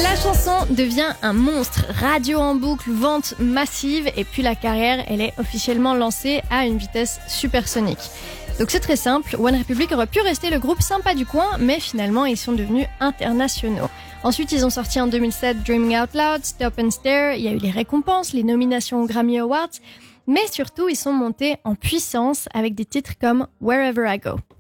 La chanson devient un monstre, radio en boucle, vente massive et puis la carrière, elle est officiellement lancée à une vitesse supersonique. Donc c'est très simple, One Republic aurait pu rester le groupe sympa du coin, mais finalement ils sont devenus internationaux. Ensuite ils ont sorti en 2007 Dreaming Out Loud, Stop and Stare, il y a eu les récompenses, les nominations aux Grammy Awards, mais surtout ils sont montés en puissance avec des titres comme Wherever I Go.